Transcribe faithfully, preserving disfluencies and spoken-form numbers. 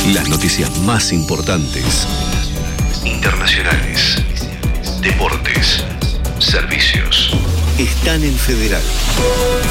Las noticias más importantes, internacionales, deportes, servicios, están en Federal.